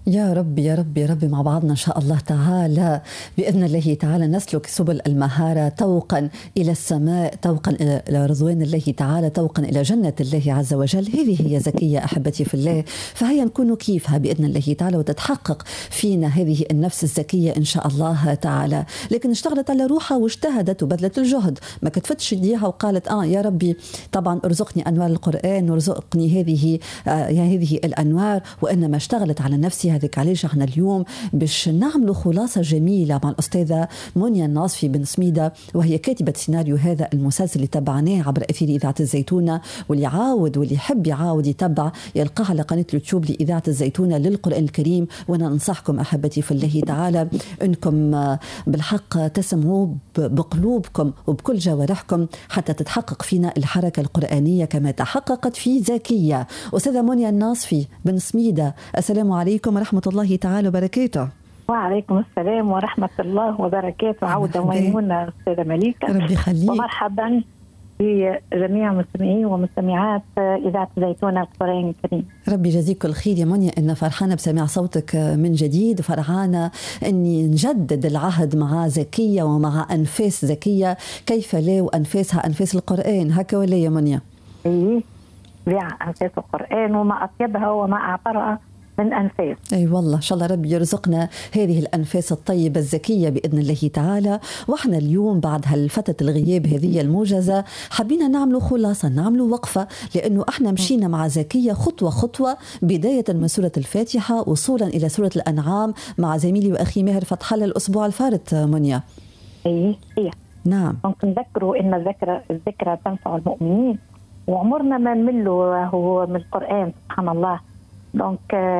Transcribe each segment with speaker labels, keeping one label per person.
Speaker 1: يا رب يا رب يا رب مع بعضنا إن شاء الله تعالى بإذن الله تعالى نسلك سبل المهارة طوقا إلى السماء، طوقا إلى رضوان الله تعالى، طوقا إلى جنة الله عز وجل. هذه هي زكية أحبتي في الله، فهيا نكون كيفها بإذن الله تعالى وتتحقق فينا هذه النفس الزكية إن شاء الله تعالى. لكن اشتغلت على روحها واجتهدت وبذلت الجهد، ما كتفتش يديها وقالت يا ربي طبعا ارزقني أنوار القرآن وارزقني هذه الأنوار، وإنما اشتغلت على نفسها. هذيك علاش احنا اليوم باش نعملوا خلاصة جميلة مع الأستاذة منيا الناصفي بن سميدة، وهي كاتبة سيناريو هذا المسلسل اللي تبعناه عبر أثير إذاعة الزيتونة، واللي يعاود واللي يحب يعاود يتبع يلقاه على قناة اليوتيوب لإذاعة الزيتونة للقرآن الكريم. وأنا أنصحكم أحبتي في الله تعالى أنكم بالحق تسمعوا بقلوبكم وبكل جوارحكم حتى تتحقق فينا الحركة القرآنية كما تحققت في زكية. أستاذة منيا الناصفي بن سميدة، السلام عليكم ورحمة الله تعالى وبركاته.
Speaker 2: وعليكم السلام ورحمة الله وبركاته. عودة ميمونة أستاذة مليكة،
Speaker 1: ربي يخليك،
Speaker 2: ومرحبا بجميع مستمعين ومستمعات إذاعة الزيتونة القرآن الكريم.
Speaker 1: ربي يجزيك الخير يا منيا، إن فرحانة بسماع صوتك من جديد، وفرحانة أني نجدد العهد مع زكية ومع أنفاس زكية. كيف لا وأنفاسها أنفاس القرآن، هكا ولا يا منيا؟
Speaker 2: إيه، أنفاس القرآن وما أطيبها وما أعطرها من أنفاس.
Speaker 1: أي والله إن شاء الله ربي يرزقنا هذه الأنفاس الطيبة الزكية بإذن الله تعالى. وإحنا اليوم بعد هالفترة الغياب هذه الموجزة حبينا نعملوا خلاصة، نعملوا وقفة، لأنه إحنا مشينا مع زكية خطوة خطوة، بداية من سورة الفاتحة وصولا إلى سورة الأنعام مع زميلي وأخي ماهر فتح الله الأسبوع الفارط. منيا
Speaker 2: إيه
Speaker 1: نعم،
Speaker 2: ممكن نذكروا إن الذكرى تنفع المؤمنين، وعمرنا ما نملوا هو من القرآن سبحان الله. دونك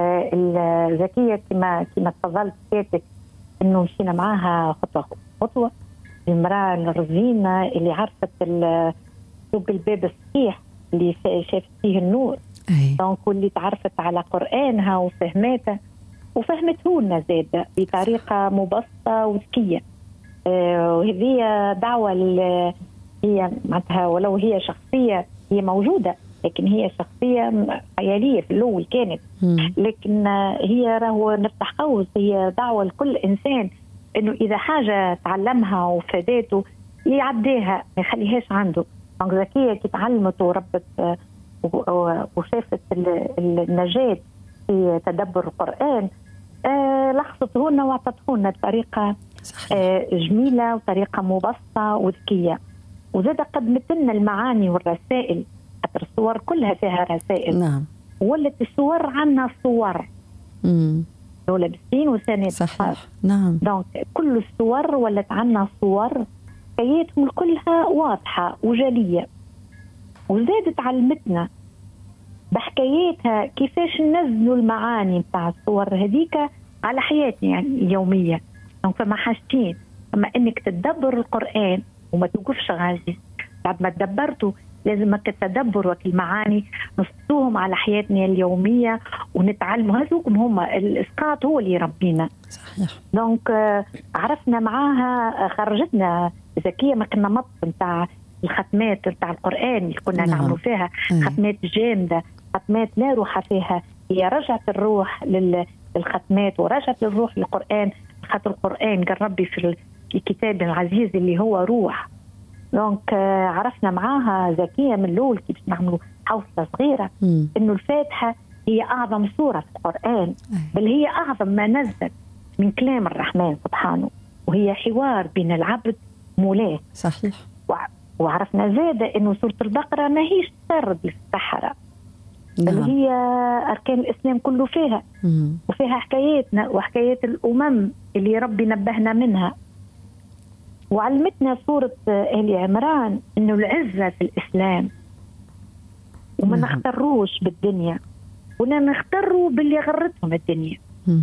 Speaker 2: الزكية كما تفضلت كاتك إنه مشينا معاها خطوة خطوة. المرأة الرزينة اللي عرفت سوق الباب الصحيح اللي شافت فيه النور، دونك واللي تعرفت على قرآنها وفهمته وفهمته لنا زادة بطريقة مبسطة وذكية. وهذه دعوة هي معناتها ولو هي شخصية هي موجودة، لكن هي شخصية خيالية في الأول كانت، لكن هي راهو نفتح قوس، هي دعوة لكل إنسان إنه إذا حاجة تعلمها وفادته يعديها ما يخليهاش عنده. دونك زكية كي تعلمت وربت وشافت النجاة في تدبر القرآن، لخصته لنا وعطته لنا بطريقة جميلة وطريقة مبسطة وذكية، وزاد قدمت لنا المعاني والرسائل. الصور كلها فيها رسائل.
Speaker 1: نعم،
Speaker 2: ولت الصور عنا صور لابسين وسنات
Speaker 1: صحيح. نعم،
Speaker 2: دونك كل الصور ولت عنا صور، حكاياتهم كلها واضحة وجلية، وزادت علمتنا بحكاياتها كيفاش ننزلوا المعاني بتاع الصور هذيك على حياتنا يعني اليومية. دونك فما حاجتين، اما انك تدبر القرآن وما توقفش غازي، بعد ما تدبرته لازمك التدبر والمعاني نصوهم على حياتنا اليومية ونتعلموا. هذوكم هما الإسقاط هو اللي يربينا.
Speaker 1: صحيح.
Speaker 2: دونك عرفنا معاها، خرجتنا زكية ما كنا مط نتاع الختمات نتاع القرآن اللي كنا نعملوا فيها ختمات جامدة، ختمات لا روح فيها. هي رجعت الروح للختمات ورجعت الروح للقرآن، خاطر القرآن قال ربي في الكتاب العزيز اللي هو روح. دونك عرفنا معاها زكية من الأول كيف نعملوا حوصلة صغيرة إنه الفاتحة هي أعظم سورة في القرآن، بل هي أعظم ما نزل من كلام الرحمن سبحانه، وهي حوار بين العبد مولاه.
Speaker 1: صحيح.
Speaker 2: وعرفنا زادة إنه سورة البقرة ما هيش ترد للسحرة، بل هي أركان الإسلام كله فيها، وفيها حكاياتنا وحكايات الأمم اللي ربي نبهنا منها. وعلمتنا سورة آل عمران إنه العزة في الإسلام، وما نختروش بالدنيا ولا نختروا باللي غرتهم الدنيا.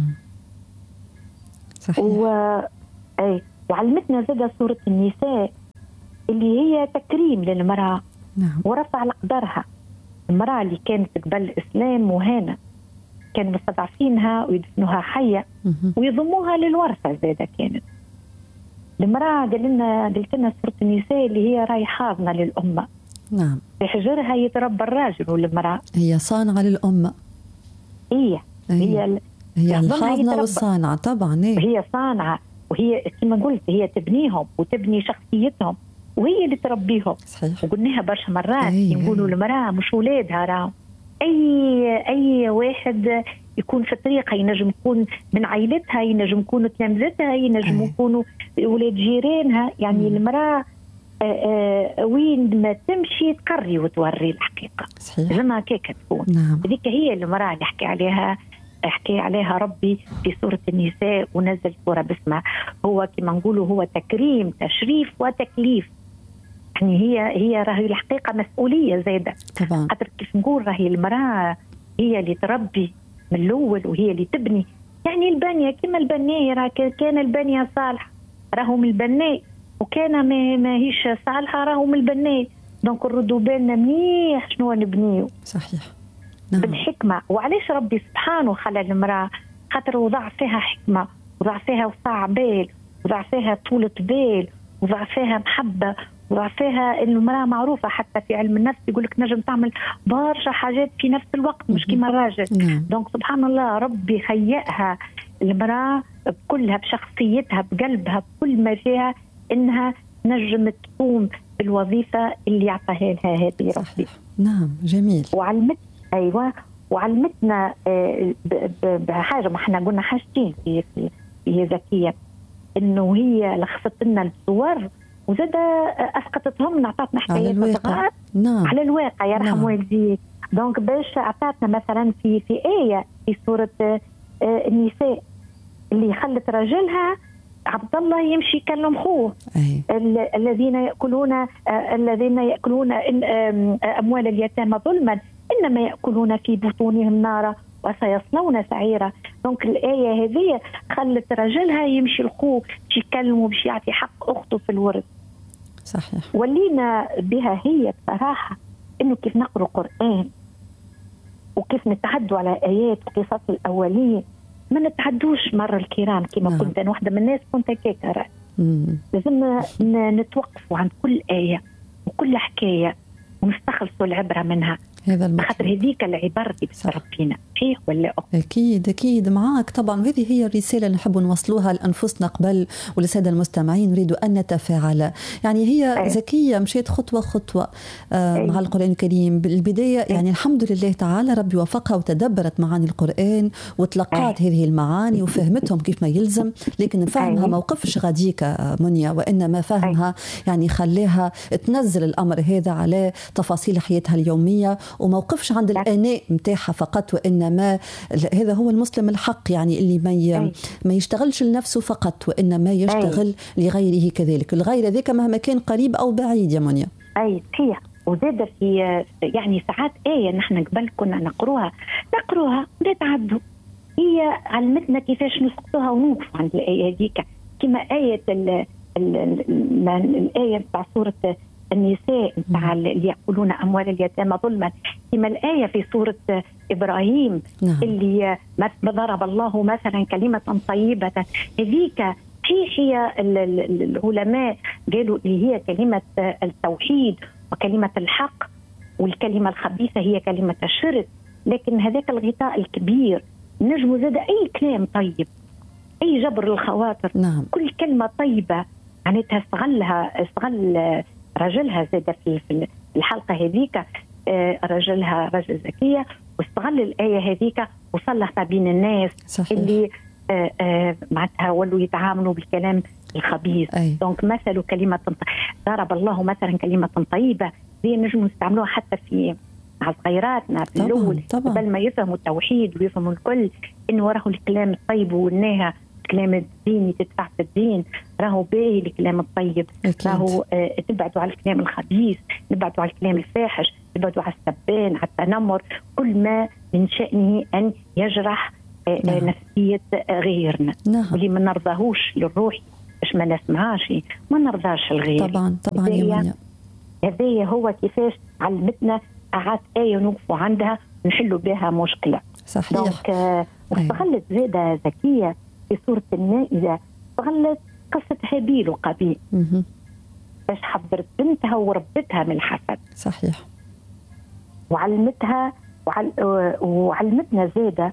Speaker 1: صحيح.
Speaker 2: وعلمتنا زادة سورة النساء اللي هي تكريم للمرأة.
Speaker 1: نعم.
Speaker 2: ورفع لقدرها. المرأة اللي كانت قبل الإسلام مهانة، كانوا مستضعفينها ويدفنوها حية ويضموها للورثة. زادة كانت المرأة قلت لنا سورة النساء اللي هي راي حاضنة للأمة.
Speaker 1: نعم.
Speaker 2: في حجرها يتربى الراجل والمرأة،
Speaker 1: هي صانعة للأمة.
Speaker 2: هي
Speaker 1: هي الحاضنة والصانعة طبعا.
Speaker 2: هي صانعة، وهي كما قلت هي تبنيهم وتبني شخصيتهم، وهي اللي تربيهم.
Speaker 1: صحيح.
Speaker 2: وقلناها برشا مرات نقولوا المرأة مش ولادها، راهم أي واحد يكون في طريقها، ينجم يكون من عائلتها، ينجم يكونوا تلامذتها، ينجم يكونوا ولاد جيرانها. يعني المرأة وين ما تمشي تقري وتوري الحقيقة. زعما هكاك تكون. هذيك هي المرأة اللي حكي عليها ربي في سورة النساء، ونزل سورة باسمها. هو كما نقولوا هو تكريم، تشريف وتكليف. يعني هي راهي الحقيقة مسؤولية زايدة
Speaker 1: طبعا.
Speaker 2: خاطر كيف نقول راهي المرأة هي اللي تربي من الأول، وهي اللي تبني. يعني البنية كما البناية، راه كان البنية صالحة راهم البناء، وكان ما هيش صالحة راهم البناء. دونك نردوا بالنا منيح شنو نبنيو.
Speaker 1: صحيح.
Speaker 2: بالحكمة. وعلاش ربي سبحانه خلى المرأة؟ خاطر وضع فيها حكمة، وضع فيها وسع بال، وضع فيها طولة بال، وضع فيها محبة، وضع فيها إنه المرأة معروفة حتى في علم النفس يقولك نجم تعمل برشا حاجات في نفس الوقت مش كما الراجل. دونك سبحان الله ربي هيئها المرأة بكلها، بشخصيتها، بقلبها، بكل ما فيها، إنها نجم تقوم بالوظيفة اللي عطاها لها هذه ربي.
Speaker 1: نعم جميل.
Speaker 2: وعلمتنا بحاجة، ما احنا قلنا حاجتين في زكية، إنه هي لخصت لنا الصور وزاد أسقطتهم، أعطتنا حكايات صغار على الواقع يرحم والديك. دونك باش أعطتنا مثلا في آية في سورة النساء اللي خلت رجلها عبد الله يمشي يكلم خوه. الذين يأكلون أموال اليتامى ظلما إنما يأكلون في بطونهم نارا وسيصلون سعيرا. دونك الآية هذه خلت رجلها يمشي لخوه باش يكلمه باش يعطي حق أخته في الورث.
Speaker 1: صحيح.
Speaker 2: ولينا بها هي بصراحة إنه كيف نقرأ قرآن وكيف نتعدوا على آيات وقصص الأولين، ما نتعدوش مرة الكرام كما كنت أنا واحدة من الناس كنت كيكرة. لازم نتوقفوا عند كل آية وكل حكاية ونستخلصوا العبرة منها.
Speaker 1: هذا المطلوب.
Speaker 2: خاطر هذيك العبارة اللي بتربينا صحيح ولا
Speaker 1: أكيد معاك طبعا. هذه هي الرسالة اللي نحب نوصلوها لأنفسنا قبل وللسادة المستمعين. نريد أن نتفاعل. يعني هي زكية مشيت خطوة مع القرآن الكريم. بالبداية يعني الحمد لله تعالى ربي وفقها وتدبرت معاني القرآن وتلقات هذه المعاني وفهمتهم كيف ما يلزم، لكن فهمها ما وقفش غاديك منيا، وإنما فهمها يعني خلاها تنزل الأمر هذا على تفاصيل حياتها اليومية، وما وقفش عند الأناء متاحة فقط، وإنما هذا هو المسلم الحق، يعني اللي ما يشتغلش لنفسه فقط، وإنما يشتغل لغيره كذلك. الغير ذاك مهما كان قريب أو بعيد يا منيا.
Speaker 2: صحيح. وزاد في يعني ساعات آية نحن قبل كنا نقروها ونتعدوا، هي علمتنا كيفاش نسقطوها ونوقف عند الآية هذيك. كما آية الآية بتاع سورة النساء بتاع اللي يأكلون أموال اليتامى ظلما، كما الآية في سورة إبراهيم اللي ضرب الله مثلا كلمة طيبة. هذيك هي العلماء قالوا اللي هي كلمة التوحيد وكلمة الحق، والكلمة الخبيثة هي كلمة الشرك. لكن هذاك الغطاء الكبير نجم زاد أي كلام طيب، أي جبر الخواطر. كل كلمة طيبة معناتها استغل رجلها زاد في الحلقة هذيك، رجلها رجل ذكية، واستغل الآية هذيك وصلح ما بين الناس. صحيح. اللي معناتها ولوا يتعاملوا بالكلام الخبيث. دونك مثل كلمة ضرب الله مثلا كلمة طيبة زي نجم نستعملوها حتى في مع صغيراتنا في الأول قبل ما يفهموا التوحيد ويفهموا الكل إنه راهو الكلام الطيب والناها الكلام الديني تدفع في الدين، راهو باهي الكلام الطيب. راهو تبعدوا على الكلام الخبيث، نبعدوا على الكلام الفاحش، نبعدوا على السبان، على التنمر، كل ما من شأنه أن يجرح نفسية غيرنا. واللي ما نرضاهوش للروح باش ما نسمعاش ما نرضاش الغير.
Speaker 1: طبعا يا منيا.
Speaker 2: هذا هو كيفاش علمتنا أعاد آية نوقفوا عندها نحلوا بها مشكلة.
Speaker 1: صحيح.
Speaker 2: دونك واستغلت زادة ذكية في سورة المائدة، استغلت قصة هابيل وقابيل باش حضرت بنتها وربتها من الحسد.
Speaker 1: صحيح.
Speaker 2: وعلمتنا زادة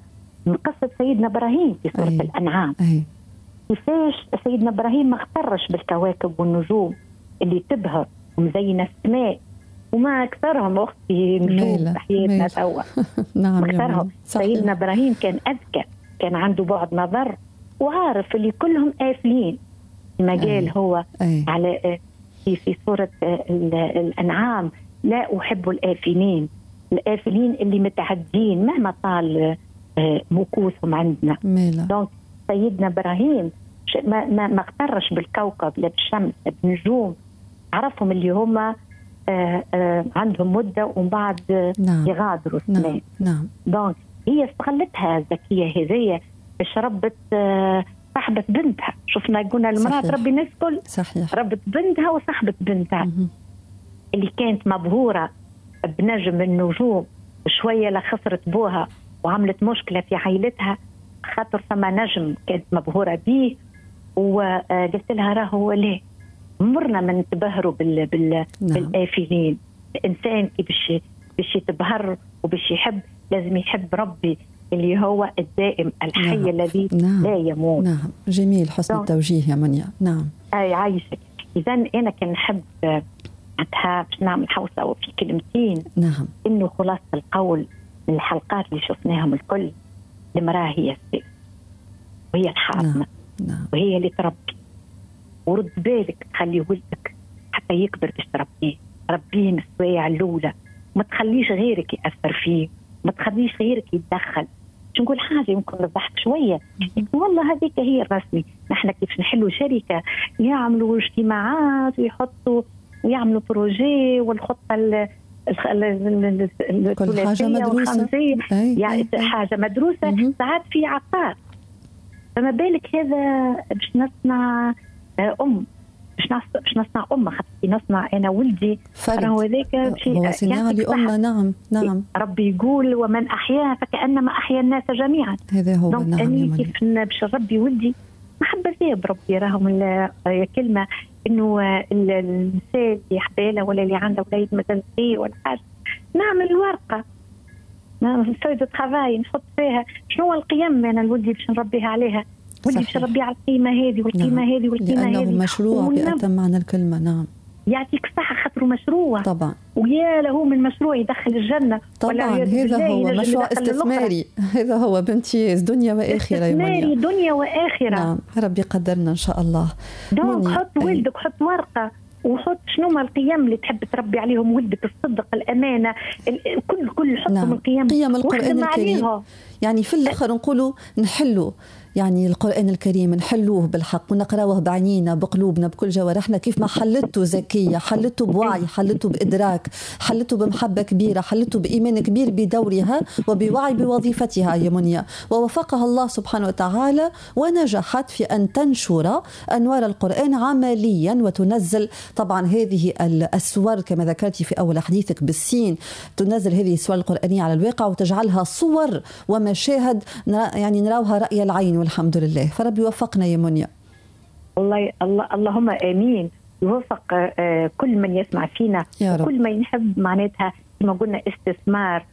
Speaker 2: من قصة سيدنا إبراهيم في سورة الأنعام. كيفاش سيدنا إبراهيم ما اغترش بالكواكب والنجوم اللي تبهر ومزينة السماء، وما أكثرهم أختي نجوم حياتنا توا.
Speaker 1: نعم
Speaker 2: أكثرهم. سيدنا إبراهيم كان أذكى، كان عنده بعد نظر وعارف اللي كلهم آفلين، كما قال هو على في سورة الأنعام: لا أحب الآفلين، الآفلين اللي متعدين مهما طال مكوثهم عندنا. دونك سيدنا إبراهيم ما اغترش بالكوكب لا بالشمس لا بالنجوم، عرفهم اللي هم عندهم مدة ومن بعد يغادروا السماء. دونك هي استغلتها الذكية هذية باش ربت صاحبة بنتها. شفنا قلنا المرأة ربي الناس كل ربت بنتها وصاحبة بنتها اللي كانت مبهورة بنجم النجوم، وشوية لخسرت بوها وعملت مشكلة في عائلتها خاطر فما نجم كانت مبهورة به، وقلت لها راهو ليه مرنا من نتبهروا بالآفلين. الإنسان كي باش يتبهر وباش يحب لازم يحب ربي اللي هو الدائم الحي الذي لا يموت.
Speaker 1: جميل، حسن التوجيه يا منيا.
Speaker 2: عايشك. إذا أنا كان نحب باش نعمل حوسة وفي كلمتين. إنه خلاصة القول من الحلقات اللي شفناهم الكل: المرأة هي السيف وهي الحاضنة وهي اللي تربي، ورد بالك تخلي ولدك حتى يكبر باش تربيه، ربيه من السوايع الأولى، ما تخليش غيرك يأثر فيه، ما تخليش غيرك يتدخل. باش نقول حاجة يمكن نضحك شوية، والله هذيك هي الرسمي. نحن كيف نحلوا شركة يعملوا اجتماعات ويحطوا ويعملوا بروجي والخطة
Speaker 1: كل حاجة مدروسة،
Speaker 2: يعني حاجة مدروسة. ساعات في عقار، فما بالك هذا باش نصنع باش نصنع أمة. خاطر نصنع أنا ولدي راهو هذاك
Speaker 1: هو صناعة لأمة. نعم
Speaker 2: ربي يقول: ومن أحياها فكأنما أحيا الناس جميعا.
Speaker 1: هذا هو.
Speaker 2: أني كيف باش ربي ولدي محبة فيه بربي. راهم كلمة إنه الإنسان اللي حبالة ولا اللي عنده ولاد مثلا ولا حاجة، نعمل ورقة فويد ترافاي نحط فيها شنو القيم أنا الولدي باش نربيها عليها، ولدي باش نربيه على القيمة هذه والقيمة هذه والقيمة هذه،
Speaker 1: لأنه مشروع بأتم معنى الكلمة.
Speaker 2: يعطيك الصحة خاطره مشروع
Speaker 1: طبعا،
Speaker 2: ويا له من مشروع يدخل الجنة
Speaker 1: طبعا. هذا هو مشروع استثماري، هذا هو بامتياز دنيا وآخرة.
Speaker 2: استثماري دنيا وآخرة.
Speaker 1: ربي قدرنا إن شاء الله.
Speaker 2: دونك حط ولدك، حط ورقة وحط شنو ما القيم اللي تحب تربي عليهم ولدك: الصدق، الأمانة، كل حطهم القيم،
Speaker 1: قيم القرآن الكريم. يعني في الآخر نقولوا نحلوا يعني القرآن الكريم نحلوه بالحق ونقرأوه بعينينا بقلوبنا بكل جوارحنا، كيف ما حلته زكية، حلته بوعي، حلته بإدراك، حلته بمحبة كبيرة، حلته بإيمان كبير بدورها وبوعي بوظيفتها يا منيا، ووفقها الله سبحانه وتعالى ونجحت في أن تنشر أنوار القرآن عمليا وتنزل طبعا هذه السور كما ذكرتي في أول حديثك بالسين، تنزل هذه السور القرآنية على الواقع وتجعلها صور ومشاهد يعني نراوها رأي العين، والحمد لله. فربي يوفقنا يا منيا.
Speaker 2: اللهم آمين. يوفق كل من يسمع فينا وكل من يحب معناتها كما قلنا استثمار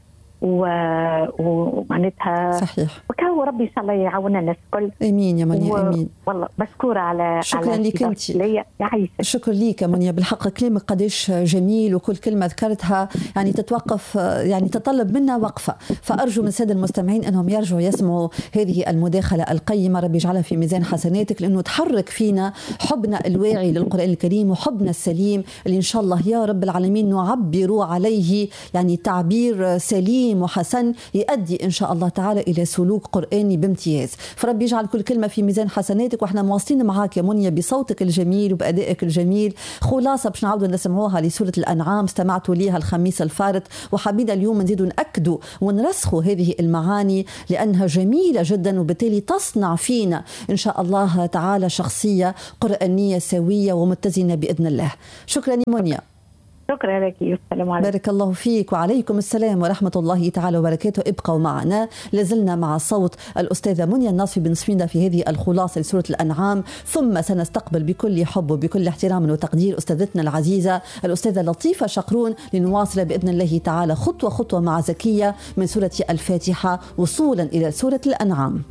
Speaker 2: ومعناتها
Speaker 1: صحيح.
Speaker 2: وكاو ربي إن شاء الله يعاوننا الناس الكل.
Speaker 1: امين يا منيا امين.
Speaker 2: والله مشكوره على
Speaker 1: شكرا لك انت. شكرا لك يا منيا، بالحق كلامك قديش جميل وكل كلمه ذكرتها يعني تتوقف يعني تطلب منا وقفه، فارجو من الساده المستمعين انهم يرجعوا يسمعوا هذه المداخله القيمه. ربي يجعلها في ميزان حسناتك، لانه تحرك فينا حبنا الواعي للقران الكريم وحبنا السليم اللي ان شاء الله يا رب العالمين نعبر عليه يعني تعبير سليم وحسن يؤدي إن شاء الله تعالى إلى سلوك قرآني بامتياز. فربي يجعل كل كلمة في ميزان حسناتك، وإحنا مواصلين معاك يا منيا بصوتك الجميل وبأدائك الجميل. خلاصة باش نعودوا نسمعوها لسورة الأنعام، استمعتوا ليها الخميس الفارط، وحبينا اليوم نزيدوا نأكدوا ونرسخوا هذه المعاني لأنها جميلة جدا، وبالتالي تصنع فينا إن شاء الله تعالى شخصية قرآنية سوية ومتزنة بإذن الله. شكرا يا منيا.
Speaker 2: شكرا لك. السلام عليكم.
Speaker 1: بارك الله فيك. وعليكم السلام ورحمة الله تعالى وبركاته. ابقوا معنا، لازلنا مع صوت الأستاذة منيا الناصفي بن سفينة في هذه الخلاصة لسورة الأنعام، ثم سنستقبل بكل حب وبكل احترام وتقدير أستاذتنا العزيزة الأستاذة لطيفة شقرون لنواصل بإذن الله تعالى خطوة خطوة مع زكية من سورة الفاتحة وصولا إلى سورة الأنعام.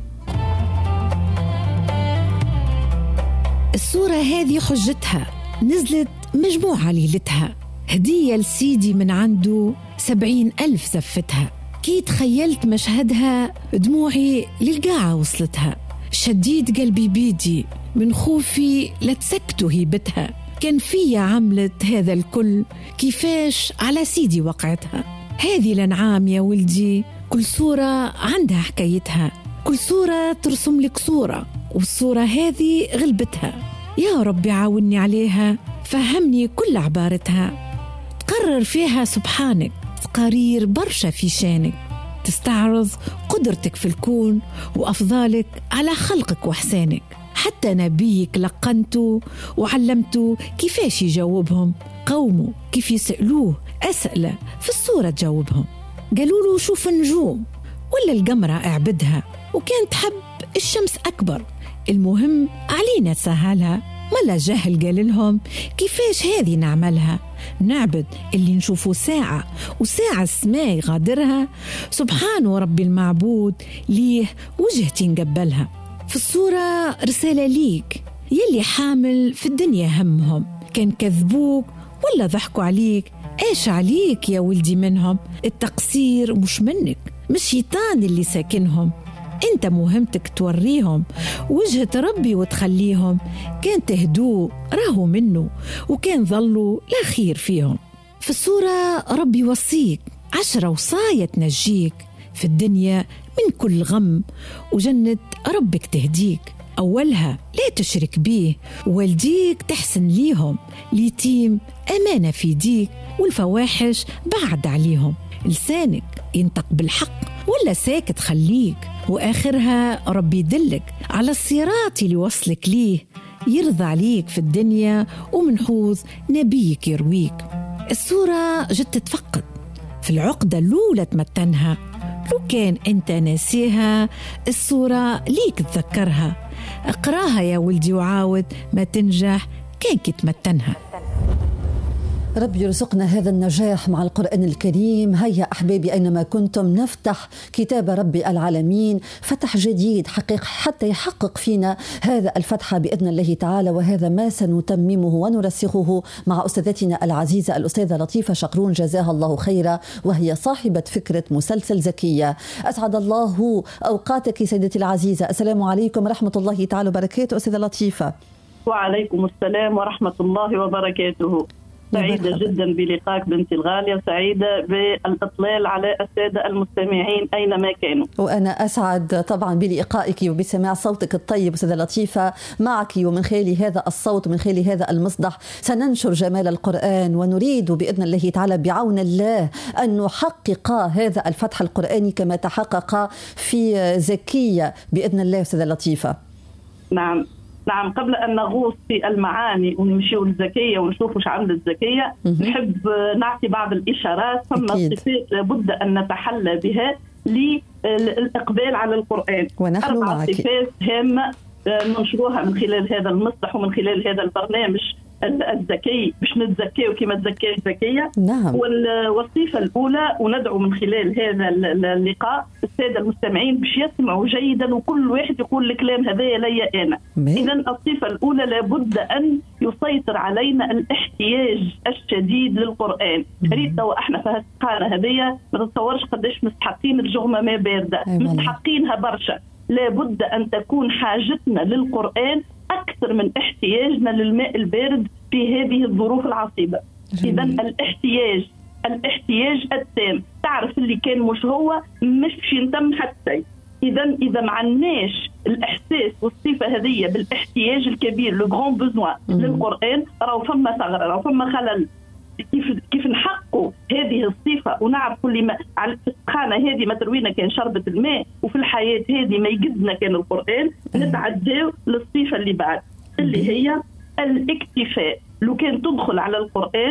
Speaker 3: السورة هذه حجتها نزلت مجموعة ليلتها، هدية لسيدي من عنده 70,000 زفتها. كي تخيلت مشهدها دموعي للقاعة وصلتها، شديد قلبي بيدي من خوفي لتسكتوا هيبتها. كان فيا عملت هذا الكل، كيفاش على سيدي وقعتها. هذه الأنعام يا ولدي كل صورة عندها حكايتها، كل صورة ترسم لك صورة، والصورة هذه غلبتها. يا ربي عاوني عليها، فهمني كل عبارتها، تقرر فيها سبحانك تقارير برشا في شانك، تستعرض قدرتك في الكون وأفضالك على خلقك وحسانك. حتى نبيك لقنته وعلمته كيفاش يجاوبهم، قومه كيف يسألوه أسئلة في الصورة تجاوبهم. قالوا له شوف النجوم ولا القمرة اعبدها، وكان تحب الشمس أكبر، المهم علينا تسهلها. ملا جهل قال لهم كيفاش هذه نعملها، نعبد اللي نشوفه ساعة وساعة السماء يغادرها، سبحانه ربي المعبود ليه وجهتي نقبلها. في الصورة رسالة ليك يلي حامل في الدنيا همهم، كان كذبوك ولا ضحكوا عليك، ايش عليك يا ولدي منهم، التقصير مش منك، مش شيطان اللي ساكنهم، انت مهمتك توريهم وجهة ربي وتخليهم، كان تهدوه راهو منه، وكان ظلوا لا خير فيهم. في الصورة ربي يوصيك 10 وصايا تنجيك في الدنيا من كل غم، وجنة ربك تهديك. أولها لا تشرك بيه، والديك تحسن ليهم، اليتيم أمانة في ديك، والفواحش بعد عليهم، لسانك ينطق بالحق ولا ساكت خليك، وآخرها ربي يدلك على الصراط اللي وصلك ليه، يرضى عليك في الدنيا ومن حوض نبيك يرويك. السورة جت تتفقد في العقدة الأولى تمتنها، لو كان أنت ناسيها السورة ليك تذكرها، اقراها يا ولدي وعاود ما تنجح كان كتمتنها.
Speaker 1: رب يرزقنا هذا النجاح مع القرآن الكريم. هيا أحبابي أينما كنتم نفتح كتاب رب العالمين، فتح جديد حتى يحقق فينا هذا الفتح بإذن الله تعالى، وهذا ما سنتممه ونرسخه مع أستاذتنا العزيزة الأستاذة لطيفة شقرون جزاها الله خيرا، وهي صاحبة فكرة مسلسل زكية. أسعد الله أوقاتك سيدتي العزيزة. السلام عليكم ورحمة الله تعالى وبركاته أستاذة لطيفة.
Speaker 4: وعليكم السلام ورحمة الله وبركاته. سعيدة جدا بلقائك بنتي الغالية، سعيدة بالإطلال على السادة المستمعين أينما كانوا.
Speaker 1: وأنا أسعد طبعا بلقائك وبسماع صوتك الطيب أستاذة لطيفة. معك ومن خلال هذا الصوت ومن خلال هذا المصدح سننشر جمال القرآن، ونريد بإذن الله تعالى بعون الله أن نحقق هذا الفتح القرآني كما تحقق في زكية بإذن الله أستاذة لطيفة.
Speaker 4: نعم، قبل أن نغوص في المعاني ونمشيو للزكية ونشوف وش عملت زكية، نحب نعطي بعض الإشارات. ثم صفات لابد أن نتحلى بها للإقبال على القرآن.
Speaker 1: ونحن
Speaker 4: 4
Speaker 1: معك.
Speaker 4: صفات هامة ننشروها من خلال هذا المصطلح ومن خلال هذا البرنامج الذكي باش نتزكيو كما تزكيت زكية.
Speaker 1: نعم.
Speaker 4: والوصيفة الأولى، وندعو من خلال هذا اللقاء السادة المستمعين باش يسمعوا جيدا وكل واحد يقول الكلام هذايا لي أنا. إذن الصفة الأولى لابد أن يسيطر علينا الاحتياج الشديد للقرآن. ريت لو احنا في هالقارة هذيا ما تتصورش قداش مستحقين الجغمة ما باردة، مستحقينها برشا. لابد أن تكون حاجتنا للقرآن أكثر من احتياجنا للماء البارد في هذه الظروف العصيبة. إذا الاحتياج التام، تعرف اللي كان مش هو مش ينتم حتى. إذا ما عندناش الإحساس والصفة هذه بالاحتياج الكبير لو غران بوزوان للقرآن، راهو فما ثغرة، راهو فما خلل. كيف نحققوا هذه الصفة ونعرف كل ما على السخانة هذه ما تروينا كان شربة الماء، وفي الحياة هذه ما يقدنا كان القرآن، نتعداو للصفة اللي بعد اللي هي الاكتفاء. لو كان تدخل على القرآن